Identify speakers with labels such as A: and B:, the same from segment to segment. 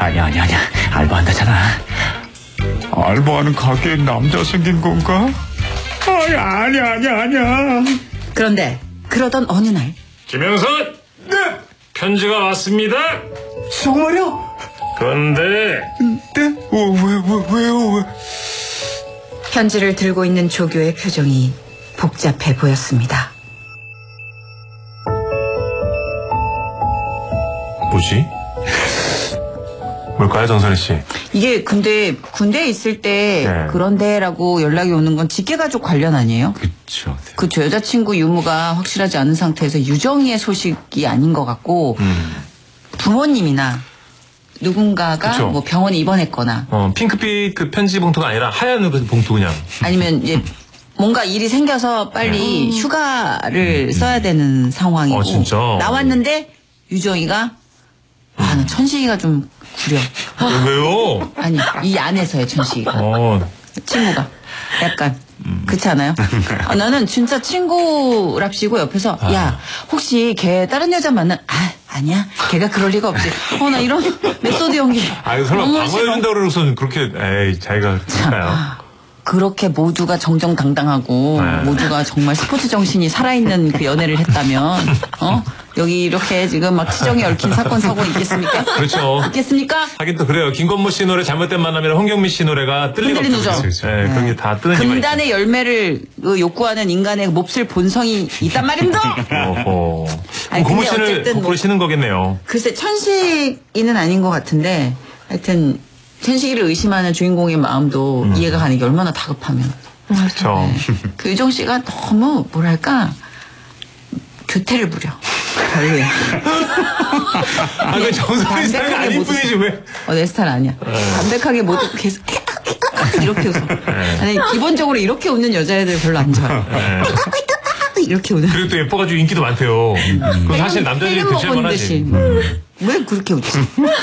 A: 아니야. 알바한다잖아. 알바하는 가게에 남자 생긴 건가? 아니야.
B: 그런데 그러던 어느 날
C: 김영선!
A: 네!
C: 편지가 왔습니다.
A: 정말요?
C: 그런데
A: 네? 왜요?
B: 편지를 들고 있는 조교의 표정이 복잡해 보였습니다.
C: 뭐지? 뭘까요, 정선희 씨?
B: 이게 근데 군대에 있을 때
C: 네.
B: 그런데라고 연락이 오는 건 직계가족 관련 아니에요?
A: 그쵸.
B: 그쵸. 여자친구 유무가 확실하지 않은 상태에서 유정이의 소식이 아닌 것 같고 부모님이나 누군가가
C: 그쵸.
B: 뭐 병원에 입원했거나
C: 핑크빛 그 편지 봉투가 아니라 하얀 그 봉투 그냥.
B: 아니면 이제 뭔가 일이 생겨서 빨리 휴가를 써야 되는 상황이고
C: 진짜?
B: 나왔는데 유정이가 난 천식이가 좀 구려.
C: 왜요?
B: 아니 이 안에서의 천식이가 친구가 약간 그렇지 않아요? 나는 진짜 친구랍시고 옆에서 야 혹시 걔 다른 여자 만나? 아니야 걔가 그럴 리가 없지. 나 이런 메소드 연기
C: 설마
B: 너무 싫어.
C: 방어해준다고 그러고서는 그렇게 자기가 그럴까요?
B: 그렇게 모두가 정정당당하고 모두가 정말 스포츠 정신이 살아있는 그 연애를 했다면 여기 이렇게 지금 막 치정이 얽힌 사건 사고 있겠습니까?
C: 그렇죠.
B: 있겠습니까?
C: 하긴 또 그래요. 김건모 씨 노래 잘못된 만남이랑 홍경민 씨 노래가 뜰 리가
B: 흔들리는
C: 없죠.
B: 우정.
C: 그런 게 다 뜨는 이유가
B: 금단의 열매를 욕구하는 인간의 몹쓸 본성이 있단 말입니다.
C: 어허.
B: 아니,
C: 고모
B: 근데
C: 씨를
B: 어쨌든
C: 거꾸로 치는 거겠네요.
B: 글쎄 천식이는 아닌 것 같은데 하여튼 천식이를 의심하는 주인공의 마음도 이해가 가는 게 얼마나 다급하면.
C: 그렇죠.
B: 그 유정 씨가 너무 뭐랄까 교태를 부려. 별로야.
C: 그 정선희 스타일 아닐 뿐이지 왜?
B: 내 스타일 아니야. 담백하게 못 웃고 계속 이렇게 웃어. 아니 기본적으로 이렇게 웃는 여자애들 별로 안 좋아해. 이렇게 웃는.
C: 그리고 또 예뻐가지고 인기도 많대요. 그 사실 남자들이
B: 햄
C: 드실
B: 먹은
C: 만하지.
B: 듯이. 왜 그렇게 웃지?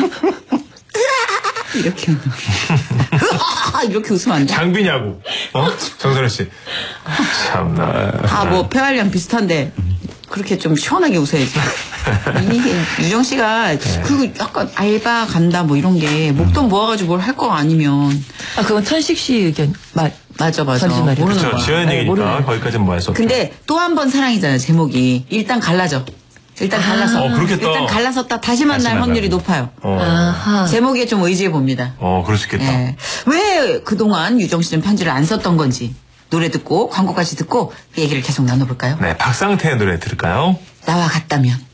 B: 이렇게 이렇게 웃으면 안 돼.
C: 장비냐고. 정선희 씨. 참나.
B: 뭐 폐활량 비슷한데 그렇게 좀 시원하게 웃어야지. 이게 유정 씨가 그리고 약간 알바 간다 뭐 이런 게 목돈 모아가지고 뭘 할 거 아니면
D: 그건 천식 씨 의견
B: 맞아.
D: 거짓말이야.
B: 모르는
C: 그렇죠.
B: 거야.
C: 지어낸 얘기니까 거기까지는 뭐 할 수 없죠.
B: 근데 또 한 번 사랑이잖아요. 제목이 일단 갈라져. 일단 갈라서
C: 그렇겠다.
B: 일단 갈라서 다시 만날 확률이 높아요.
D: 아하.
B: 제목에 좀 의지해 봅니다.
C: 그럴 수 있겠다.
B: 예. 왜 그동안 유정 씨는 편지를 안 썼던 건지 노래 듣고 광고까지 듣고 그 얘기를 계속 나눠볼까요?
C: 네, 박상태의 노래 들을까요?
B: 나와 같다면.